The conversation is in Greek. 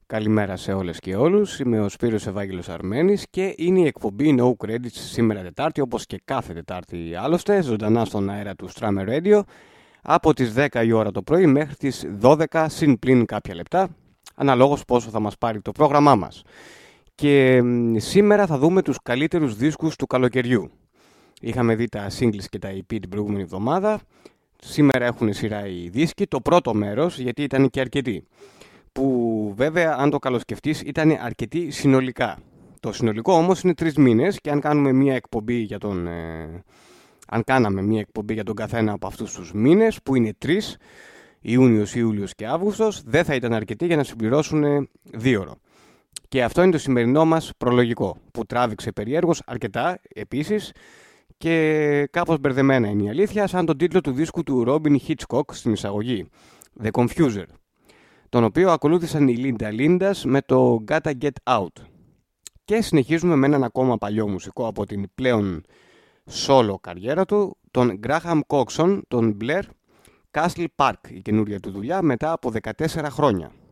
Καλημέρα σε όλες και όλους, είμαι ο Σπύρος Ευάγγελος Αρμένης και είναι η εκπομπή No Credits σήμερα Τετάρτη, όπως και κάθε Τετάρτη άλλωστε, ζωντανά στον αέρα του Strammer Radio, από τις 10 η ώρα το πρωί μέχρι τις 12 συν πλην κάποια λεπτά, αναλόγως πόσο θα μας πάρει το πρόγραμμά μας. Και σήμερα θα δούμε τους καλύτερους δίσκους του καλοκαιριού. Είχαμε δει τα singles και τα EP την προηγούμενη εβδομάδα, σήμερα έχουν σειρά οι δίσκοι, το πρώτο μέρος γιατί ήταν και αρκετοί. Που βέβαια αν το καλοσκεφτείς ήταν αρκετή συνολικά. Το συνολικό όμως είναι 3 μήνες και αν κάναμε μια εκπομπή για τον, αν κάναμε μια εκπομπή για τον καθένα από αυτούς τους μήνες που είναι 3, Ιούνιος, Ιούλιος και Αύγουστος, δεν θα ήταν αρκετή για να συμπληρώσουν 2ωρο. Και αυτό είναι το σημερινό μας προλογικό που τράβηξε περιέργως αρκετά επίσης και κάπως μπερδεμένα είναι η αλήθεια, σαν τον τίτλο του δίσκου του Robin Hitchcock στην εισαγωγή, The Confuser, τον οποίο ακολούθησαν οι Linda Lindas με το Gotta Get Out. Και συνεχίζουμε με έναν ακόμα παλιό μουσικό από την πλέον solo καριέρα του, τον Graham Coxon, τον Blair, Castle Park, η καινούρια του δουλειά μετά από 14 χρόνια.